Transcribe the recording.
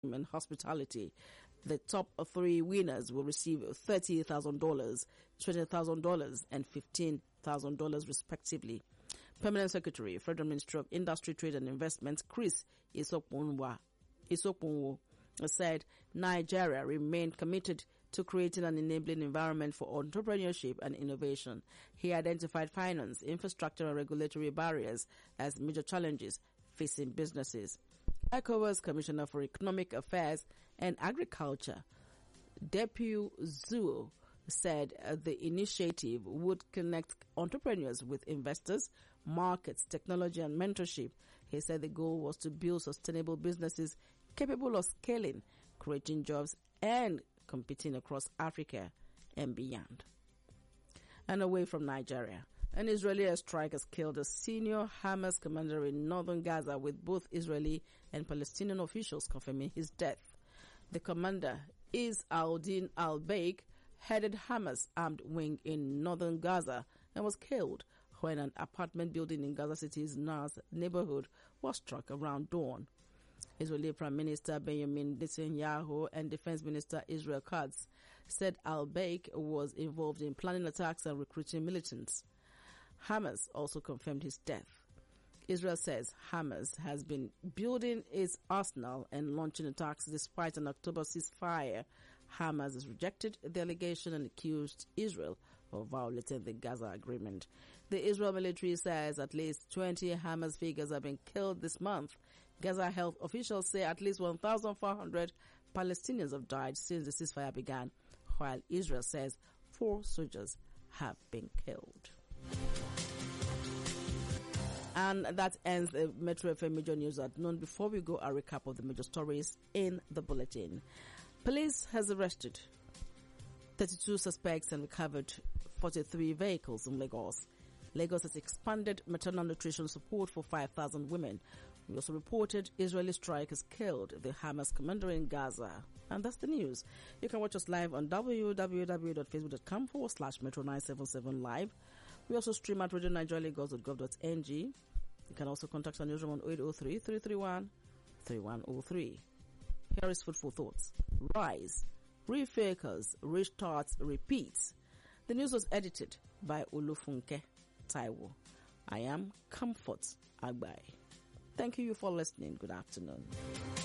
and hospitality. The top 3 winners will receive $30,000, $20,000, and $15,000 respectively. Permanent Secretary, Federal Ministry of Industry, Trade and Investment, Chris Isopunwo, said Nigeria remained committed to creating an enabling environment for entrepreneurship and innovation. He identified finance, infrastructure, and regulatory barriers as major challenges facing businesses. ECOWAS Commissioner for Economic Affairs and Agriculture, Depew Zuo, said the initiative would connect entrepreneurs with investors, markets, technology, and mentorship. He said the goal was to build sustainable businesses capable of scaling, creating jobs, and competing across Africa and beyond. And away from Nigeria, an Israeli airstrike has killed a senior Hamas commander in northern Gaza, with both Israeli and Palestinian officials confirming his death. The commander, Al-Din al-Baik, headed Hamas armed wing in northern Gaza and was killed when an apartment building in Gaza City's Naz neighborhood was struck around dawn. Israeli Prime Minister Benjamin Netanyahu and Defense Minister Israel Katz said al-Baik was involved in planning attacks and recruiting militants. Hamas also confirmed his death. Israel says Hamas has been building its arsenal and launching attacks despite an October ceasefire. Hamas has rejected the allegation and accused Israel of violating the Gaza agreement. The Israel military says at least 20 Hamas figures have been killed this month. Gaza health officials say at least 1,400 Palestinians have died since the ceasefire began, while Israel says 4 soldiers have been killed. And that ends the Metro FM Major News at noon. Before we go, a recap of the major stories in the bulletin. Police has arrested 32 suspects and recovered 43 vehicles in Lagos. Lagos has expanded maternal nutrition support for 5,000 women. We also reported Israeli strike has killed the Hamas commander in Gaza. And that's the news. You can watch us live on www.facebook.com/Metro977 live. We also stream at radionigerialagos.gov.ng. You can also contact our newsroom on 0803 331 3103. Here is Food for Thoughts. Rise, refocus, restarts, repeats. The news was edited by Olufunke Taiwo. I am Comfort Agbai. Thank you for listening. Good afternoon.